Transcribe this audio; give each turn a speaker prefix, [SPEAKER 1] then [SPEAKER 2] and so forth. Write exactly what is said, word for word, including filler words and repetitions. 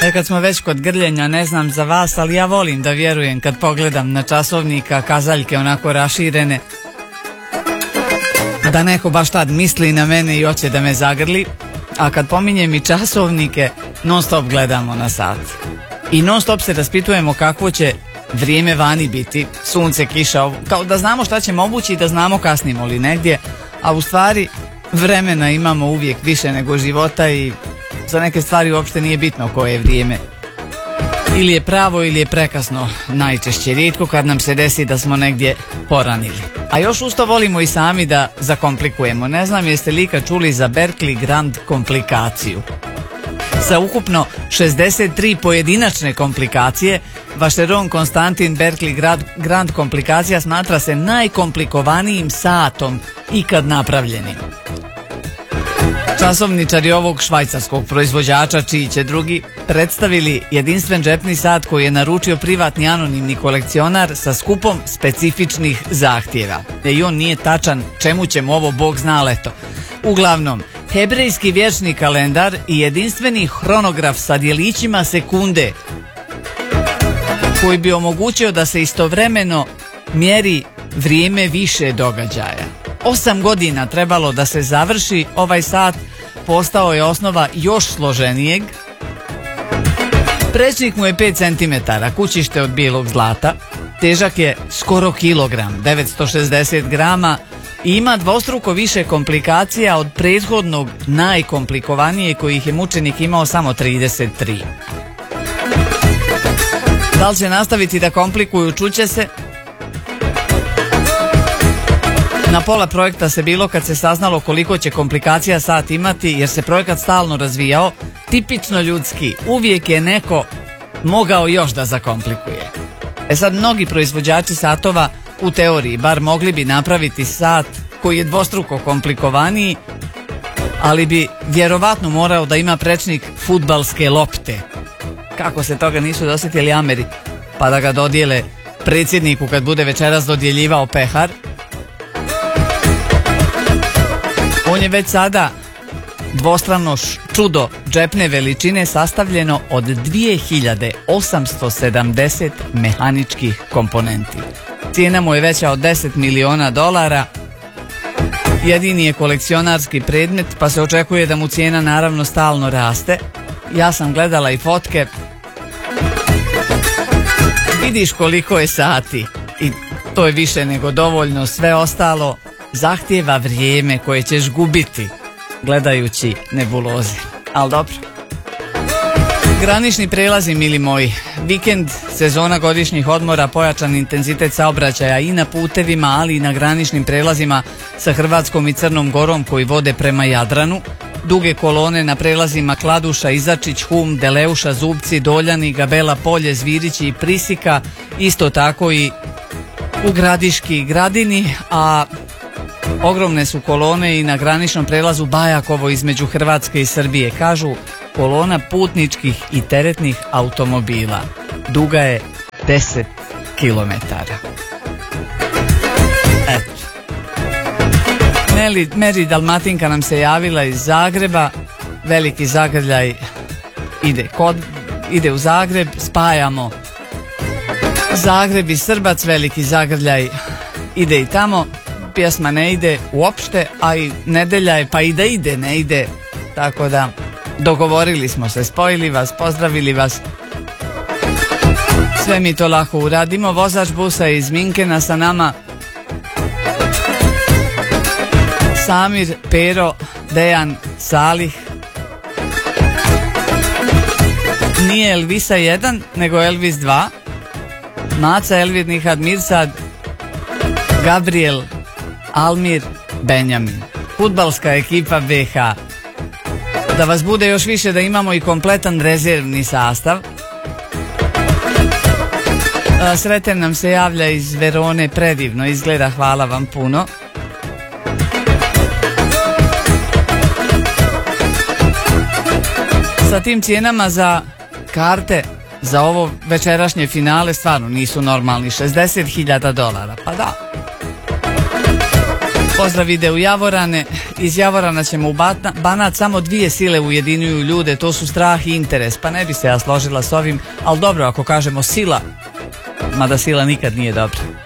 [SPEAKER 1] E, kad smo već kod grljenja, ne znam za vas, ali ja volim da vjerujem kad pogledam na časovnika kazaljke onako raširene, da neko baš tad misli na mene i hoće da me zagrli, a kad pominjem i časovnike, non stop gledamo na sat. I non stop se raspitujemo kakvo će vrijeme vani biti, sunce, kiša, kao da znamo šta ćemo obući i da znamo kasnimo li negdje, a u stvari vremena imamo uvijek više nego života i za neke stvari uopšte nije bitno koje je vrijeme. Ili je pravo ili je prekasno, najčešće, rijetko kad nam se desi da smo negdje poranili. A još usto volimo i sami da zakomplikujemo. Ne znam jeste li ikad čuli za Berkeley Grand komplikaciju. Sa ukupno šezdeset tri pojedinačne komplikacije, Vacheron Constantin Berkeley Grand, Grand komplikacija smatra se najkomplikovanijim satom ikad napravljenim. Časovničari ovog švajcarskog proizvođača, čiji će drugi, predstavili jedinstven džepni sat koji je naručio privatni anonimni kolekcionar sa skupom specifičnih zahtjeva. E i on nije tačan, čemu ćemo ovo, Bog zna leto. Uglavnom, hebrejski vječni kalendar i jedinstveni hronograf sa djelićima sekunde koji bi omogućio da se istovremeno mjeri vrijeme više događaja. Osam godina trebalo da se završi ovaj sat, postao je osnova još složenijeg. Prečnik mu je pet centimetara, kućište od bijelog zlata, težak je skoro kilogram, devetsto šezdeset grama, i ima dvostruko više komplikacija od prethodnog najkomplikovanije kojih je mučenik imao samo trideset tri. Da li će nastaviti da komplikuju, čuće se. Na pola projekta se bilo kad se saznalo koliko će komplikacija sat imati, jer se projekat stalno razvijao, tipično ljudski, uvijek je neko mogao još da zakomplikuje. E sad, mnogi proizvođači satova u teoriji bar mogli bi napraviti sat koji je dvostruko komplikovaniji, ali bi vjerovatno morao da ima prečnik fudbalske lopte. Kako se toga nisu dosjetili Ameri, pa da ga dodijele predsjedniku kad bude večeras dodjeljivao pehar. On je već sada dvostrano čudo džepne veličine sastavljeno od dvije hiljade osamsto sedamdeset mehaničkih komponenti. Cijena mu je veća od deset miliona dolara. Jedini je kolekcionarski predmet, pa se očekuje da mu cijena naravno stalno raste. Ja sam gledala i fotke. Vidiš koliko je sati i to je više nego dovoljno. Sve ostalo zahtijeva vrijeme koje ćeš gubiti gledajući nebuloze. Ali dobro. Granični prelazi, mili moji. Vikend, sezona godišnjih odmora, pojačan intenzitet saobraćaja i na putevima, ali i na graničnim prelazima sa Hrvatskom i Crnom Gorom koji vode prema Jadranu. Duge kolone na prelazima Kladuša, Izačić, Hum, Deleuša, Zubci, Doljani, Gabela, Polje, Zvirići i Prisika. Isto tako i u Gradiški i Gradini, a ogromne su kolone i na graničnom prelazu Bajakovo između Hrvatske i Srbije. Kažu, kolona putničkih i teretnih automobila duga je deset kilometara. Eto. Meri Dalmatinka nam se javila iz Zagreba. Veliki zagrljaj ide, kod, ide u Zagreb. Spajamo Zagreb i Srbac. Veliki zagrljaj ide i tamo. Pjesma ne ide uopšte, a i nedelja je, pa i da ide, ne ide. Tako da dogovorili smo se, spojili vas, pozdravili vas. Sve mi to lako uradimo. Vozač busa iz Minkena sa nama. Samir, Pero, Dejan, Salih. Nije Elvisa jedan, nego Elvis dva. Maca, Elvir, Nihad, Mirsad, Gabriel, Almir, Benjamin. Fudbalska ekipa B H. Da vas bude još više, da imamo i kompletan rezervni sastav. Sreten nam se javlja iz Verone, predivno izgleda, hvala vam puno. Sa tim cijenama za karte za ovo večerašnje finale stvarno nisu normalni. šezdeset hiljada dolara, pa da. Pozdrav ide u Javorane. Iz Javorana ćemo u Banat. Samo dvije sile ujedinjuju ljude, to su strah i interes. Pa ne bi se ja složila s ovim, ali dobro ako kažemo sila, mada sila nikad nije dobra.